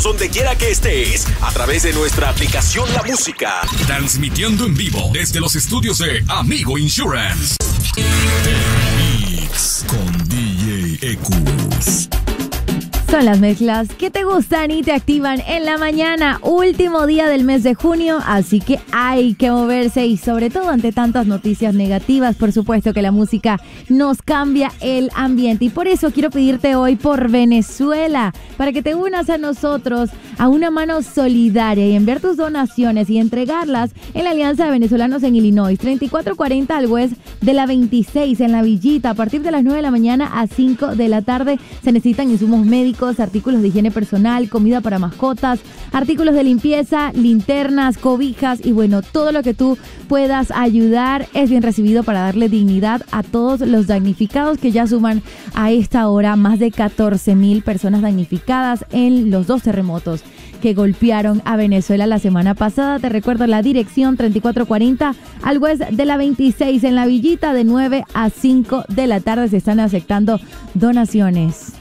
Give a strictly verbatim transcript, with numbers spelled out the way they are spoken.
Donde quiera que estés, a través de nuestra aplicación La Música. Transmitiendo en vivo desde los estudios de Amigo Insurance. Mix con D J Ecus. Son las mezclas que te gustan y te activan en la mañana, último día del mes de junio, así que hay que moverse y sobre todo ante tantas noticias negativas, por supuesto que la música nos cambia el ambiente y por eso quiero pedirte hoy por Venezuela, para que te unas a nosotros a una mano solidaria y enviar tus donaciones y entregarlas en la Alianza de Venezolanos en Illinois, treinta y cuatro cuarenta al West de la veintiséis en La Villita, a partir de las nueve de la mañana a cinco de la tarde. Se necesitan insumos médicos, artículos de higiene personal, comida para mascotas, artículos de limpieza, linternas, cobijas y bueno, todo lo que tú puedas ayudar es bien recibido para darle dignidad a todos los damnificados, que ya suman a esta hora más de catorce mil personas damnificadas en los dos terremotos que golpearon a Venezuela la semana pasada. Te recuerdo la dirección treinta y cuatro cuarenta al West de la veintiséis en La Villita, de nueve a cinco de la tarde. Se están aceptando donaciones.